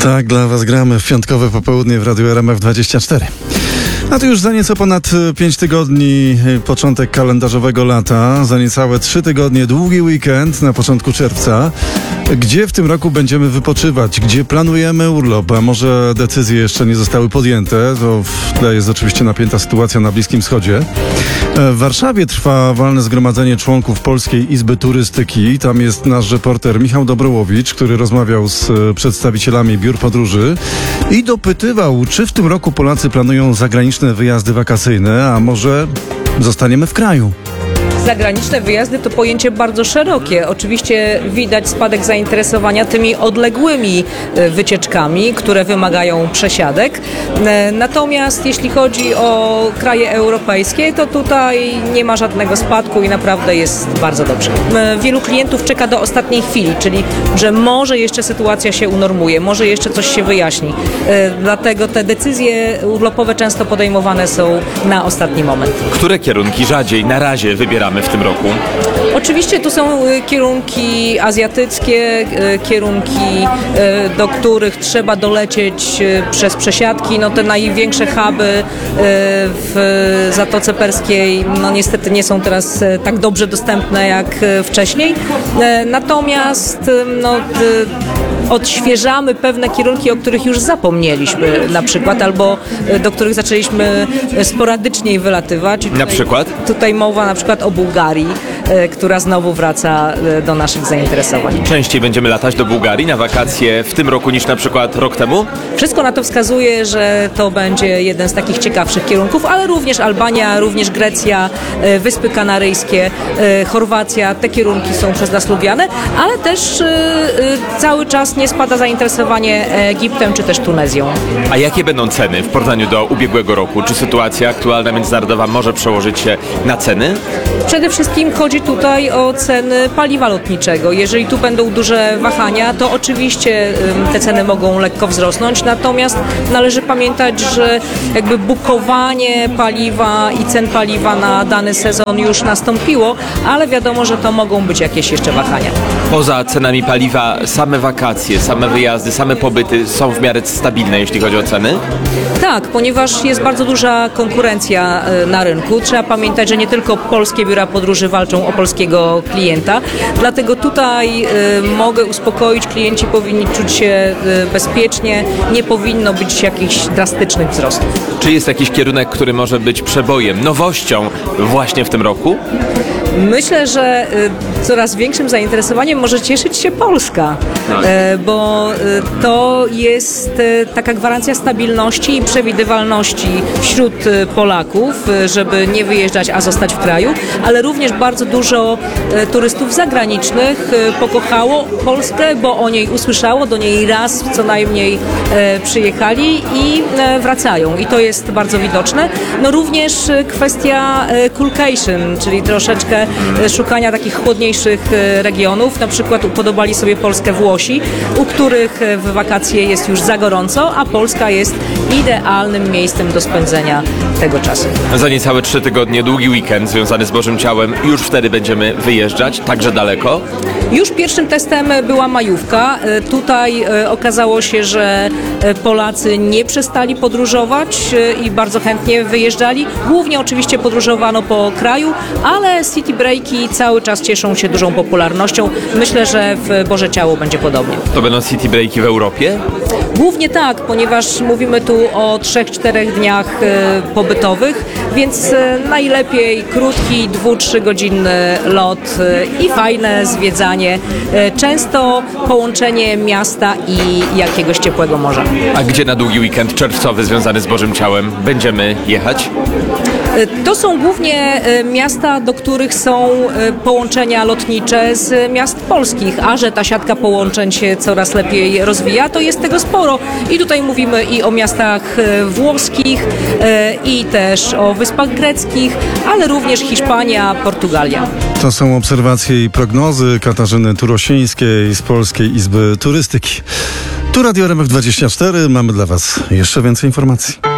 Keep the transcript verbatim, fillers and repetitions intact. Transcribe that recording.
Tak, dla Was gramy w piątkowe popołudnie w Radiu R M F dwadzieścia cztery. A to już za nieco ponad pięć tygodni początek kalendarzowego lata, za niecałe trzy tygodnie długi weekend na początku czerwca. Gdzie w tym roku będziemy wypoczywać? Gdzie planujemy urlop? A może decyzje jeszcze nie zostały podjęte? To w tle jest oczywiście napięta sytuacja na Bliskim Wschodzie. W Warszawie trwa walne zgromadzenie członków Polskiej Izby Turystyki. Tam jest nasz reporter Michał Dobrołowicz, który rozmawiał z przedstawicielami biur podróży i dopytywał, czy w tym roku Polacy planują zagraniczne wyjazdy wakacyjne, a może zostaniemy w kraju. Zagraniczne wyjazdy to pojęcie bardzo szerokie. Oczywiście widać spadek zainteresowania tymi odległymi wycieczkami, które wymagają przesiadek. Natomiast jeśli chodzi o kraje europejskie, to tutaj nie ma żadnego spadku i naprawdę jest bardzo dobrze. Wielu klientów czeka do ostatniej chwili, czyli że może jeszcze sytuacja się unormuje, może jeszcze coś się wyjaśni. Dlatego te decyzje urlopowe często podejmowane są na ostatni moment. Które kierunki rzadziej na razie wybieramy w tym roku? Oczywiście tu są kierunki azjatyckie, kierunki, do których trzeba dolecieć przez przesiadki. No te największe huby w Zatoce Perskiej no niestety nie są teraz tak dobrze dostępne jak wcześniej. Natomiast no, odświeżamy pewne kierunki, o których już zapomnieliśmy na przykład, albo do których zaczęliśmy sporadycznie wylatywać. Na przykład? Tutaj mowa na przykład o Bułgarii, która znowu wraca do naszych zainteresowań. Częściej będziemy latać do Bułgarii na wakacje w tym roku niż na przykład rok temu? Wszystko na to wskazuje, że to będzie jeden z takich ciekawszych kierunków, ale również Albania, również Grecja, Wyspy Kanaryjskie, Chorwacja. Te kierunki są przez nas lubiane, ale też cały czas nie spada zainteresowanie Egiptem czy też Tunezją. A jakie będą ceny w porównaniu do ubiegłego roku? Czy sytuacja aktualna międzynarodowa może przełożyć się na ceny? Przede wszystkim chodzi tutaj o ceny paliwa lotniczego. Jeżeli tu będą duże wahania, to oczywiście te ceny mogą lekko wzrosnąć, natomiast należy pamiętać, że jakby bukowanie paliwa i cen paliwa na dany sezon już nastąpiło, ale wiadomo, że to mogą być jakieś jeszcze wahania. Poza cenami paliwa same wakacje, same wyjazdy, same pobyty są w miarę stabilne, jeśli chodzi o ceny? Tak, ponieważ jest bardzo duża konkurencja na rynku. Trzeba pamiętać, że nie tylko polskie biura podróży walczą o polskiego klienta, dlatego tutaj y, mogę uspokoić, klienci powinni czuć się y, bezpiecznie, nie powinno być jakichś drastycznych wzrostów. Czy jest jakiś kierunek, który może być przebojem, nowością właśnie w tym roku? Myślę, że y, coraz większym zainteresowaniem może cieszyć się Polska, tak. y, bo y, to jest y, taka gwarancja stabilności i przewidywalności wśród y, Polaków, y, żeby nie wyjeżdżać, a zostać w kraju, ale również bardzo dużo y, turystów zagranicznych y, pokochało Polskę, bo o niej usłyszało, do niej raz co najmniej y, przyjechali i y, wracają. I to jest bardzo widoczne. No również y, kwestia y, coolcation, czyli troszeczkę szukania takich chłodniejszych regionów. Na przykład upodobali sobie Polskę Włosi, u których w wakacje jest już za gorąco, a Polska jest idealnym miejscem do spędzenia tego czasu. Za niecałe trzy tygodnie długi weekend związany z Bożym Ciałem. Już wtedy będziemy wyjeżdżać, także daleko? Już pierwszym testem była majówka. Tutaj okazało się, że Polacy nie przestali podróżować i bardzo chętnie wyjeżdżali. Głównie oczywiście podróżowano po kraju, ale city breaki cały czas cieszą się dużą popularnością. Myślę, że w Boże Ciało będzie podobnie. To będą city breaki w Europie? Głównie tak, ponieważ mówimy tu o trzech, czterech dniach y, pobytowych, więc y, najlepiej krótki, dwu, trzygodzinny lot y, i fajne zwiedzanie. Y, często połączenie miasta i jakiegoś ciepłego morza. A gdzie na długi weekend czerwcowy związany z Bożym Ciałem będziemy jechać? To są głównie miasta, do których są połączenia lotnicze z miast polskich, a że ta siatka połączeń się coraz lepiej rozwija, to jest tego sporo. I tutaj mówimy i o miastach włoskich, i też o wyspach greckich, ale również Hiszpania, Portugalia. To są obserwacje i prognozy Katarzyny Turosińskiej z Polskiej Izby Turystyki. Tu Radio R M F dwadzieścia cztery. Mamy dla Was jeszcze więcej informacji.